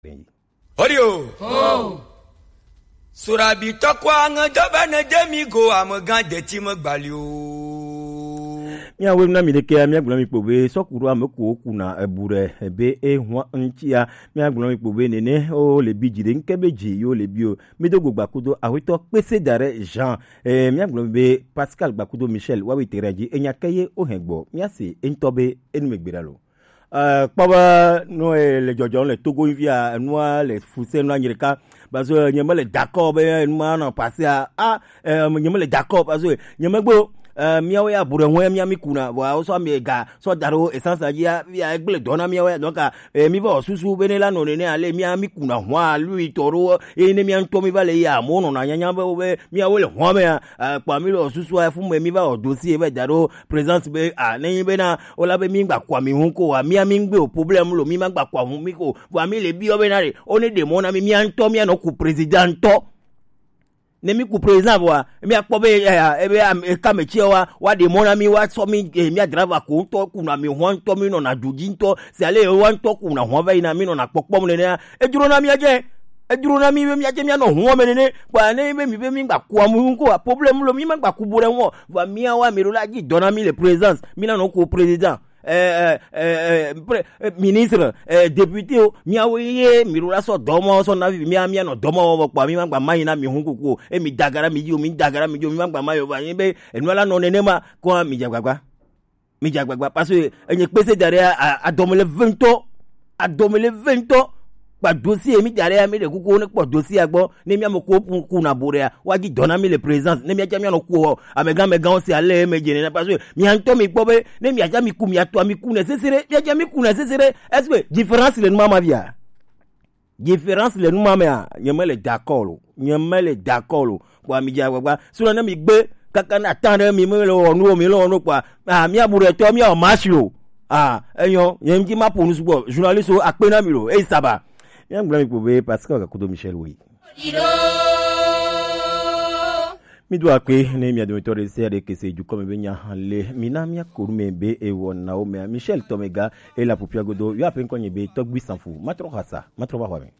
Orio. Oh. Surabi tokwa ngaba na demi go amagan de tim gbalio. Mia wemna mi de ke mia gbolo mi pobe sokuru ameko kuna ebure ebe ehwa ntia mia gbolo mi pobe nene o le bijire nkebeji yo le bio midogo gbakudo awito pese dare Jean mia gbolo be Pascal gbakudo Michel wa witereji enyakeye ohegbo mia se entobe enumegberalo paba no le jojo le Togo via noa le fuse no anyirika bazo nyema le d'accord be noa na passer nyema le d'accord bazo nyema gbo miawe ya bure nwe miami kuna wa so amiga so daro essence ya egle dona miawe donc mi va susu benela no ne ale miami kuna hwa lui toro ene mi anto mi vale ya mono na nyanya be miawe le hwa me kwa mi lo susu afu mi va o dossier be daro présence be ne be na ola be mi gba kwa mi hun ko wa miami ngbe o problem lo mi ma gba kwa hun mi ko wa mi le bi o be na re oni de mo na mi anto mi no ku president to nemi ku president wa mi akpobe ebe kamechi wa de mona mi wa so mi mi driver ko to ku na mi hon to mi no na juji to se ale wa to ku na hon vai na mi no na popom le ne ejuro na mi aje mi no hon me ne pa ne mi gba ku amu ko problem lo mi ma gba ku bure won wa mi wa mi ro la ji dona mi le president mi na no ku president ministre député miawe mirula so domo so na mia no domo kwa mi mangba mai na mi hunkuku mi dagara mi jo mi mangba mayo ba yin be enwala no nenema ko mi jagbagba parce que enye pese derrière adomele 20 pa dossier mi derrière mi de kuku ne po dossier agbo ne mi amoko ku na borea waji dona mi le présence ne mi aja mi no ku amega si ale me jene parce que mi anto mi pobe ne mi aja mi ku mi ato mi ku necessaire mi aja mi ku necessaire est-ce que différence le mama via différence le mama nyemele d'accord kwa mi jagba so na mi gbe kaka na tande mi me lo no kwa mi abure to mi o maslo eyan yem ki ma ponu subo journaliste o apena mi lo saba yang blami pobe Pascal Gakudo Michel oui mi doit que ne mi adomitore sere que c'est du comme benya le minamia kurume be e wona o me Michel Tomega et la popia godo yo apen konye be togbi sanfu matro ba wa me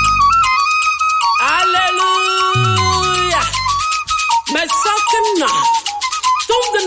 Alléluia mais ça que non